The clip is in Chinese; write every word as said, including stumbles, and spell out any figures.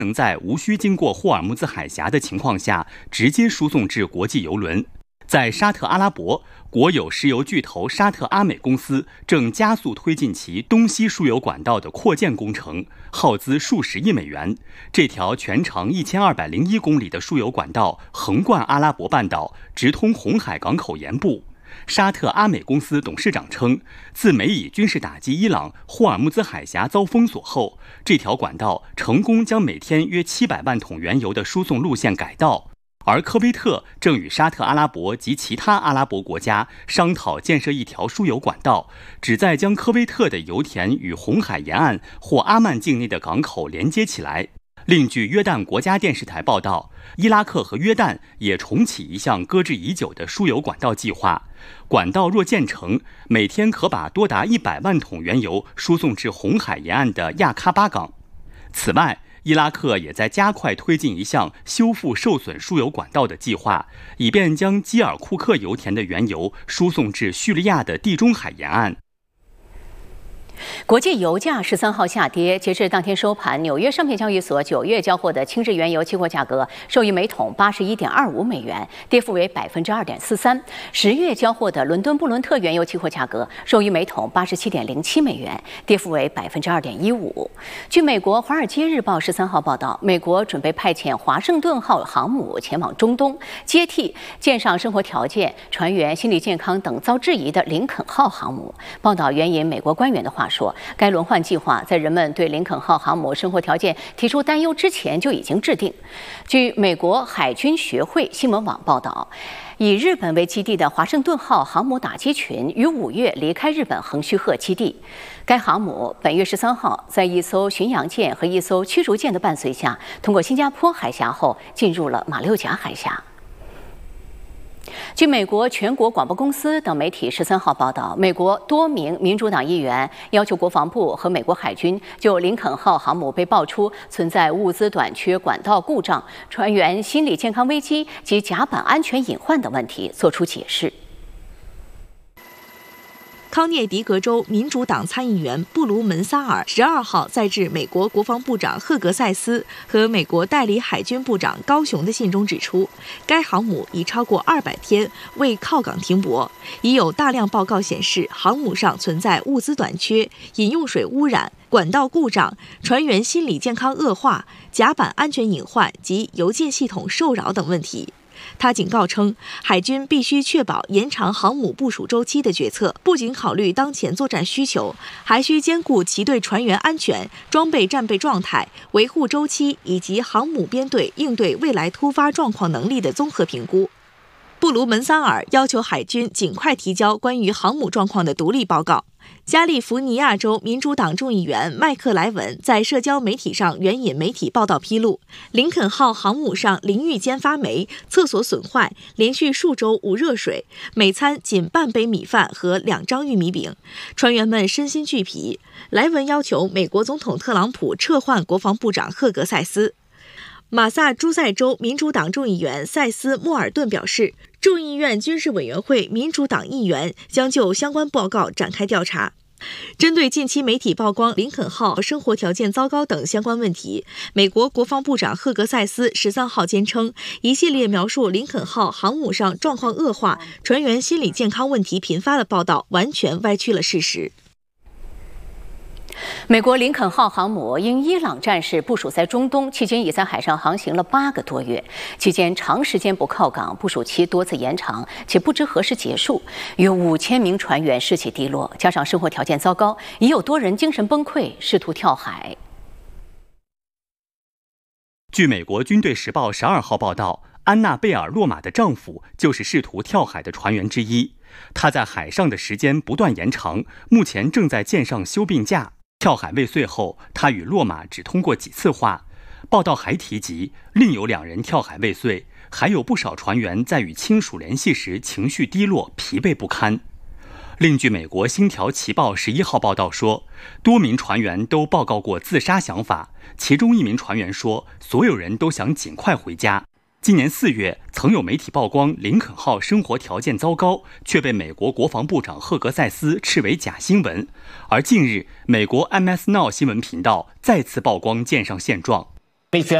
能在无需经过霍尔木兹海峡的情况下直接输送至国际邮轮。在沙特阿拉伯，国有石油巨头沙特阿美公司正加速推进其东西输油管道的扩建工程，耗资数十亿美元。这条全长一千二百零一公里的输油管道横贯阿拉伯半岛，直通红海港口沿部。沙特阿美公司董事长称，自美以军事打击伊朗、霍尔木兹海峡遭封锁后，这条管道成功将每天约七百万桶原油的输送路线改道。而科威特正与沙特阿拉伯及其他阿拉伯国家商讨建设一条输油管道，旨在将科威特的油田与红海沿岸或阿曼境内的港口连接起来。另据约旦国家电视台报道，伊拉克和约旦也重启一项搁置已久的输油管道计划。管道若建成，每天可把多达一百万桶原油输送至红海沿岸的亚喀巴港。此外，伊拉克也在加快推进一项修复受损输油管道的计划，以便将基尔库克油田的原油输送至叙利亚的地中海沿岸。 国际油价十三号下跌，截至当天收盘，纽约商品交易所九月交货的轻质原油期货价格收于每桶八十一点二五美元，跌幅为百分之二点四三。十月交货的伦敦布伦特原油期货价格收于每桶八十七点零七美元，跌幅为百分之二点一五。据美国《华尔街日报》十三号报道，美国准备派遣华盛顿号航母前往中东，接替舰上生活条件、船员心理健康等遭质疑的林肯号航母。报道援引美国官员的话说，该轮换计划在人们对林肯号航母生活条件提出担忧之前就已经制定。据美国海军学会新闻网报道，以日本为基地的华盛顿号航母打击群于五月离开日本横须贺基地。该航母本月十三号在一艘巡洋舰和一艘驱逐舰的伴随下，通过新加坡海峡后进入了马六甲海峡。据美国全国广播公司等媒体十三号报道，美国多名民主党议员要求国防部和美国海军就林肯号航母被爆出存在物资短缺、管道故障、船员心理健康危机及甲板安全隐患等问题作出解释。 康涅狄格州民主党参议员布卢门萨尔十二号在致美国国防部长赫格塞斯和美国代理海军部长高雄的信中指出，该航母已超过二百天未靠港停泊，已有大量报告显示航母上存在物资短缺、饮用水污染、管道故障、船员心理健康恶化、甲板安全隐患及邮件系统受扰等问题。他警告称，海军必须确保延长航母部署周期的决策，不仅考虑当前作战需求，还需兼顾其对船员安全、装备战备状态、维护周期以及航母编队应对未来突发状况能力的综合评估。布卢门萨尔要求海军尽快提交关于航母状况的独立报告。加利福尼亚州民主党众议员麦克莱文在社交媒体上援引媒体报道披露，林肯号航母上淋浴间发霉、厕所损坏，连续数周无热水，每餐仅半杯米饭和两张玉米饼，船员们身心俱疲。莱文要求美国总统特朗普撤换国防部长赫格塞斯。马萨诸塞州民主党众议员塞斯莫尔顿表示，众议院军事委员会民主党议员将就相关报告展开调查。针对近期媒体曝光林肯号生活条件糟糕等相关问题，美国国防部长赫格塞斯十三号坚称，一系列描述林肯号航母上状况恶化、船员心理健康问题频发的报道完全歪曲了事实。 美国林肯号航母因伊朗战事部署在中东，期间已在海上航行了八个多月，期间长时间不靠港，部署期多次延长，且不知何时结束。约五千名船员士气低落，加上生活条件糟糕，已有多人精神崩溃，试图跳海。 据美国军队时报十二号报道，安娜贝尔·洛马的丈夫就是试图跳海的船员之一。他在海上的时间不断延长，目前正在舰上休病假。跳海未遂后，他与洛马只通过几次话。报道还提及，另有两人跳海未遂，还有不少船员在与亲属联系时情绪低落、疲惫不堪。另据美国《星条旗报》十一号报道说，多名船员都报告过自杀想法，其中一名船员说，所有人都想尽快回家。今年四月，曾有媒体曝光林肯号生活条件糟糕，却被美国国防部长赫格塞斯斥为假新闻。而近日，美国 M S Now 新闻频道再次曝光舰上现状。 必须